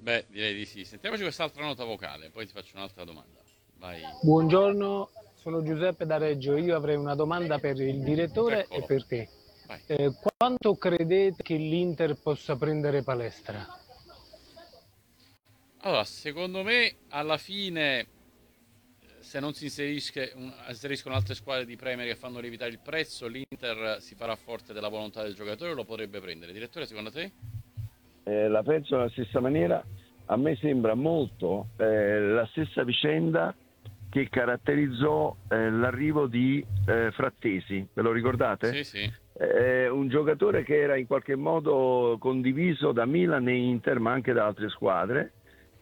Beh, direi di sì. Sentiamoci quest'altra nota vocale, poi ti faccio un'altra domanda. Vai. Buongiorno, sono Giuseppe da Reggio. Io avrei una domanda per il direttore e Eccolo. per te. Vai. Quanto credete che l'Inter possa prendere Palestra? Allora, secondo me, alla fine, se non si inseriscono altre squadre di Premier che fanno lievitare il prezzo, l'Inter si farà forte della volontà del giocatore e lo potrebbe prendere. Direttore, secondo te? La penso alla stessa maniera. A me sembra molto la stessa vicenda che caratterizzò l'arrivo di Frattesi, ve lo ricordate? Sì, sì. Un giocatore che era in qualche modo condiviso da Milan e Inter, ma anche da altre squadre,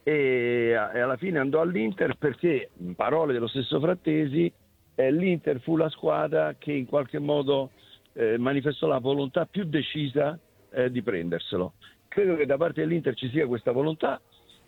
e alla fine andò all'Inter perché, in parole dello stesso Frattesi, l'Inter fu la squadra che in qualche modo manifestò la volontà più decisa di prenderselo. Credo che da parte dell'Inter ci sia questa volontà,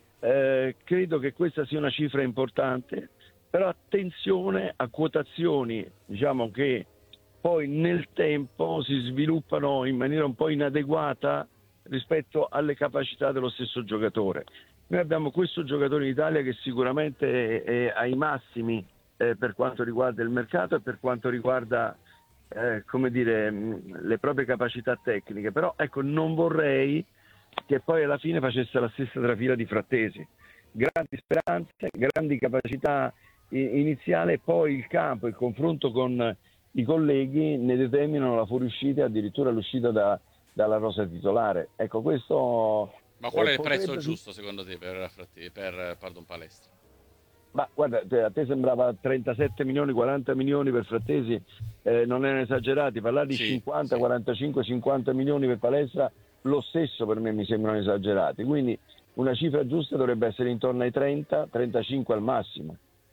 credo che questa sia una cifra importante, però attenzione a quotazioni, diciamo, che poi nel tempo si sviluppano in maniera un po' inadeguata rispetto alle capacità dello stesso giocatore. Noi abbiamo questo giocatore in Italia che sicuramente è ai massimi per quanto riguarda il mercato e per quanto riguarda come dire, le proprie capacità tecniche, però ecco, non vorrei che poi alla fine facesse la stessa trafila di Frattesi. Grandi speranze, grandi capacità iniziali, e poi il campo, il confronto con i colleghi ne determinano la fuoriuscita e addirittura l'uscita dalla rosa titolare. Ecco, questo Ma qual è il prezzo potrebbe... giusto secondo te pardon, Palestra? Ma guarda, a te sembrava 37 milioni, 40 milioni per Frattesi, non erano esagerati. Parlare di Sì, 50, sì. 45, 50 milioni per Palestra, lo stesso per me mi sembrano esagerati. Quindi una cifra giusta dovrebbe essere intorno ai 30, 35 al massimo.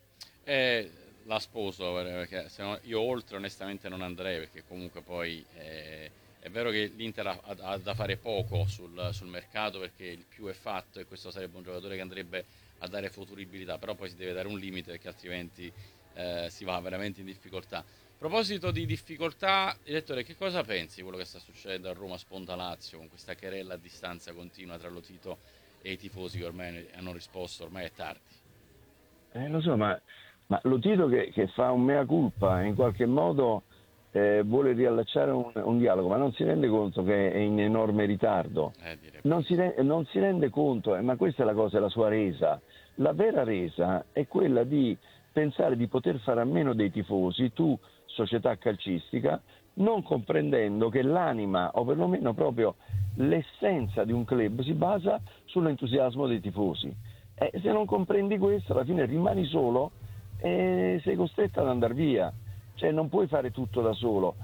Eh, la sposo perché se no io oltre onestamente non andrei perché comunque poi è vero che l'Inter ha da fare poco sul mercato perché il più è fatto e questo sarebbe un giocatore che andrebbe a dare futuribilità, però poi si deve dare un limite perché altrimenti si va veramente in difficoltà. A proposito di difficoltà, direttore, che cosa pensi di quello che sta succedendo a Roma Sponda Lazio con questa querela a distanza continua tra Lotito e i tifosi che ormai hanno risposto, ormai è tardi? Lo so, ma lo Tito che fa un mea culpa, in qualche modo vuole riallacciare un dialogo, ma non si rende conto che è in enorme ritardo. Direi Non proprio si, di sì. non si rende conto, ma questa è la cosa, la sua resa. La vera resa è quella di pensare di poter fare a meno dei tifosi, tu, società calcistica, non comprendendo che l'anima, o perlomeno proprio l'essenza di un club, si basa sull'entusiasmo dei tifosi. Se non comprendi questo, alla fine rimani solo e sei costretto ad andare via. Cioè non puoi fare tutto da solo.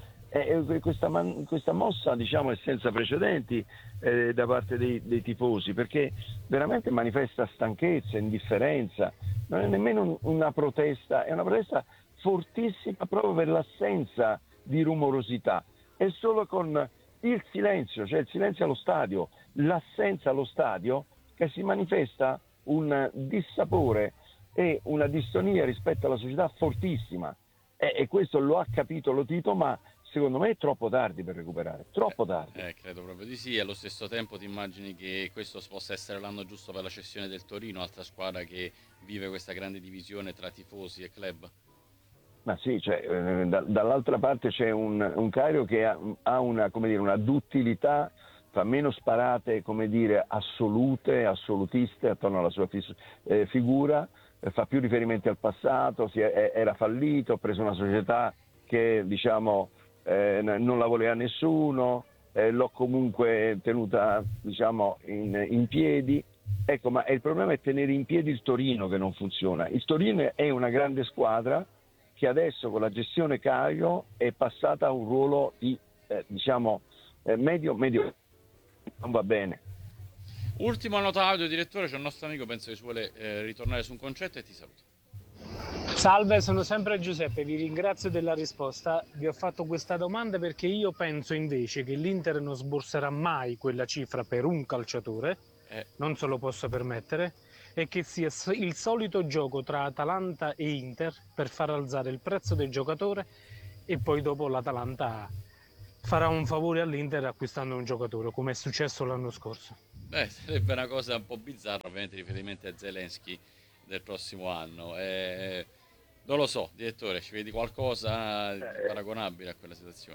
Questa mossa, diciamo, è senza precedenti da parte dei tifosi, perché veramente manifesta stanchezza, indifferenza. Non è nemmeno una protesta, è una protesta fortissima proprio per l'assenza di rumorosità. È solo con il silenzio, cioè il silenzio allo stadio, l'assenza allo stadio, che si manifesta un dissapore e una distonia rispetto alla società fortissima. E questo lo ha capito Lotito, ma secondo me è troppo tardi per recuperare, troppo tardi. Credo proprio di sì. Allo stesso tempo ti immagini che questo possa essere l'anno giusto per la cessione del Torino, altra squadra che vive questa grande divisione tra tifosi e club? Ma sì, cioè, dall'altra parte c'è un Cairo che ha una, come dire, una duttilità, fa meno sparate, come dire, assolute, assolutiste attorno alla sua figura, fa più riferimenti al passato, era fallito, ha preso una società che, diciamo, non la voleva nessuno, l'ho comunque tenuta, diciamo, in piedi. Ecco, ma il problema è tenere in piedi il Torino che non funziona. Il Torino è una grande squadra che adesso con la gestione Caio è passata a un ruolo di, diciamo, medio, non va bene. Ultima nota audio, direttore, c'è un nostro amico, penso che si vuole ritornare su un concetto e ti saluto. Salve, sono sempre Giuseppe, vi ringrazio della risposta. Vi ho fatto questa domanda perché io penso invece che l'Inter non sborserà mai quella cifra per un calciatore, Eh, non se lo possa permettere, e che sia il solito gioco tra Atalanta e Inter per far alzare il prezzo del giocatore e poi dopo l'Atalanta farà un favore all'Inter acquistando un giocatore, come è successo l'anno scorso. Beh, sarebbe una cosa un po' bizzarra, ovviamente riferimento a Zelensky del prossimo anno. Non lo so, direttore, ci vedi qualcosa di Eh, paragonabile a quella situazione?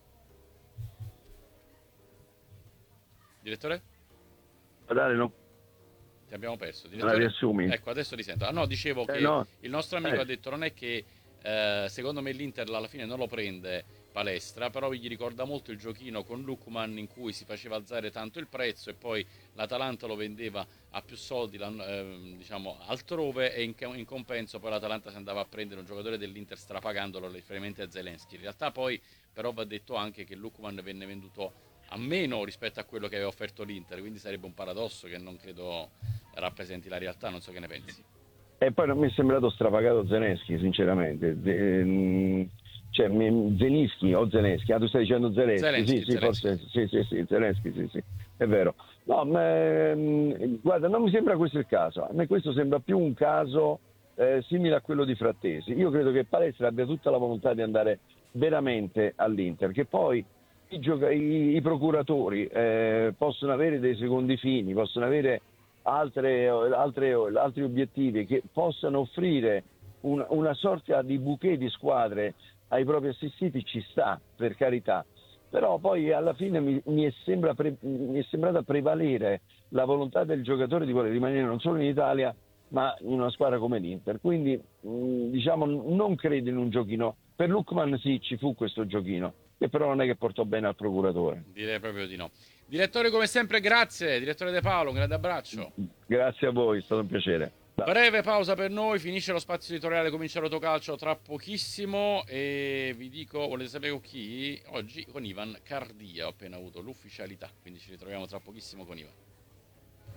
Direttore? Guardate, non Ti abbiamo perso, me la direttore? riassumi? Ecco, adesso ti sento. Ah no, dicevo che No, il nostro amico ha detto non è che secondo me l'Inter alla fine non lo prende Palestra, però gli ricorda molto il giochino con Lukman in cui si faceva alzare tanto il prezzo e poi l'Atalanta lo vendeva a più soldi diciamo altrove e in compenso poi l'Atalanta si andava a prendere un giocatore dell'Inter strapagandolo riferimento a Zelensky. In realtà poi però va detto anche che Lukman venne venduto a meno rispetto a quello che aveva offerto l'Inter, quindi sarebbe un paradosso che non credo rappresenti la realtà, non so che ne pensi. e poi non mi è sembrato strapagato Zelensky, sinceramente. Cioè, Zelinski o Zelensky, tu stai dicendo Zelensky, sì, Zelensky, sì, Zelensky. forse, sì, sì, sì, Zelensky, sì, sì, è vero. No, ma, guarda, non mi sembra questo il caso, a me questo sembra più un caso simile a quello di Frattesi. Io credo che Palestra abbia tutta la volontà di andare veramente all'Inter, che poi i procuratori possono avere dei secondi fini, possono avere altri obiettivi che possano offrire una sorta di bouquet di squadre ai propri assistiti, ci sta, per carità. Però poi alla fine mi è sembrata prevalere la volontà del giocatore di voler rimanere non solo in Italia, ma in una squadra come l'Inter. Quindi diciamo non credo in un giochino. Per Lukman sì, ci fu questo giochino, che però non è che portò bene al procuratore. Direi proprio di no. Direttore, come sempre, grazie. Direttore De Paolo, un grande abbraccio. Grazie a voi, è stato un piacere. Breve pausa per noi, finisce lo spazio editoriale, comincia Rotocalcio tra pochissimo e vi dico, volete sapere con chi? Oggi con Ivan Cardia, ho appena avuto l'ufficialità, quindi ci ritroviamo tra pochissimo con Ivan.